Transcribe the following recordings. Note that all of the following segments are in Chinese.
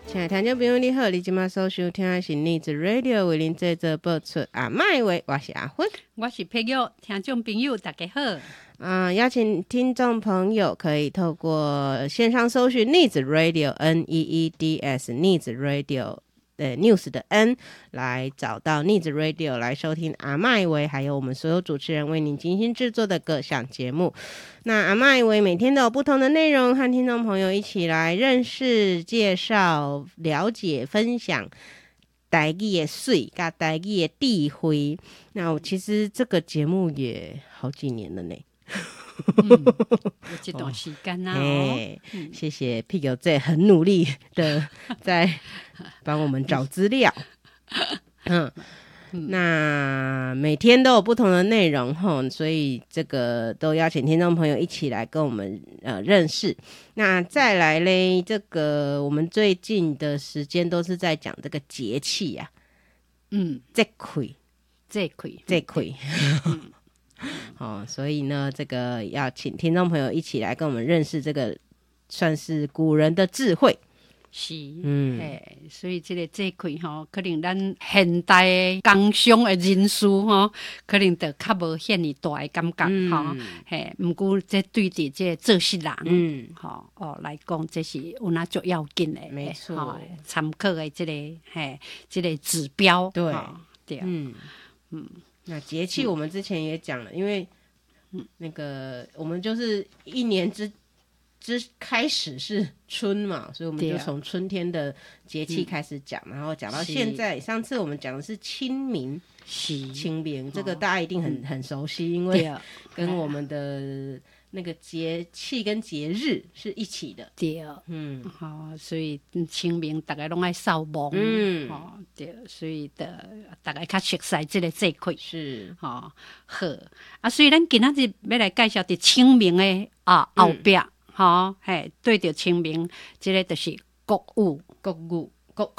亲爱的听众朋友你好，你现在所收听的是逆子 Radio 为您制作播出阿麦话，我是阿芬， 我是佩玉，听众朋友大家好。 邀请听众朋友可以透过线上搜寻逆子 Radio NEEDS 逆子 Radio News 的 N 来找到逆子 Radio 来收听阿麦维还有我们所有主持人为您精心制作的各项节目。那阿麦维每天都有不同的内容，和听众朋友一起来认识、介绍、了解、分享台语的水跟台语的智慧。那我其实这个节目也好几年了呢。 有这段时间啊、 谢谢屁狗姐很努力的在帮我们找资料。那每天都有不同的内容齁，所以这个都邀请听众朋友一起来跟我们认识。那再来嘞，这个我们最近的时间都是在讲这个节气啊，节气。所以呢，这个要请听众朋友一起来跟我们认识这个算是古人的智慧。 是，所以这个节气吼，可能咱现代的工商的人士吼，可能就较无遐尼大的感觉吼。不过这对着这做事人，来讲，这是有那足要紧的， 没错， 参考的这个这个指标， 对， 对， 那节气我们之前也讲了，因为那个我们就是一年之开始是春嘛，所以我们就从春天的节气开始讲，然后讲到现在。上次我们讲的是清明，这个大家一定很熟悉，因为跟我们的那个节气跟节日是一起的。 对，所以清明大家拢爱扫墓，对，所以大家较熟悉这个节气是， 好所以咱今仔日要来介绍的清明的后壁。对着清明，这个就是国雨，国雨，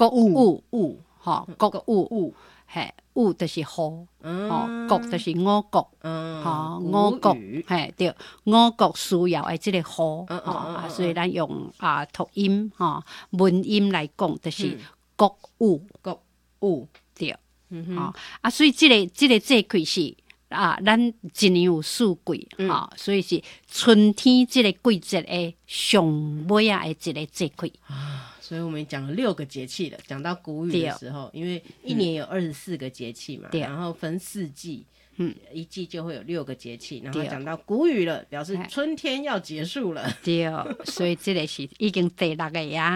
雨就是雨，国就是五国，五国，对，五国需要的这个雨，所以咱用读音文音来讲，就是国雨，对，所以这个节气是。咱一年有四季，所以是春天这个季节的上尾的一个节气。 所以我们讲了6个节气了。讲到谷雨的时候，因为一年有24个节气嘛，然后分4季，一季就会有6个节气。然后讲到谷雨了，表示春天要结束了。 对，所以这个是已经第6个呀。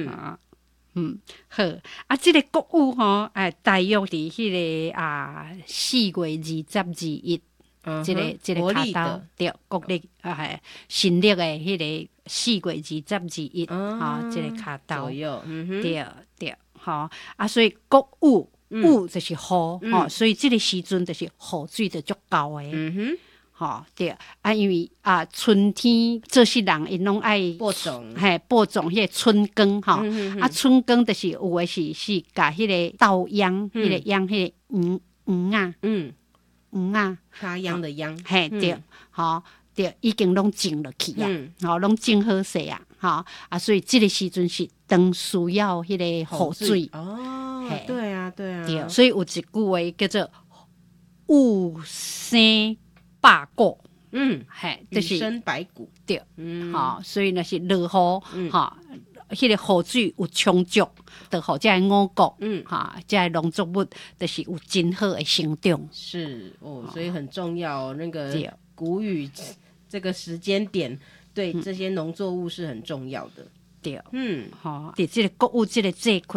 好这个国雨大约伫迄个4月22日，这个卡到对国历新历的迄个4月22日这个卡到左右， 对所以国雨就是雨，所以这个时阵就是雨水就足够的。对因为春天做事人因拢爱播种， 播种迄个春耕春耕就是有的是甲迄个稻秧，迄个秧迄个黄插秧的秧， 对，对，已经拢种落去拢种好势所以这个时阵是当需要迄个雨水。 对啊， 对，所以有一句话叫做雨生百谷， 就是生百谷， 对，所以那是落雨，迄个雨水有充足，就互这个五谷，这个农作物就是有真好的成长。 是所以很重要那个谷雨这个时间点，对这些农作物是很重要的。 对，在这个国雨这个节气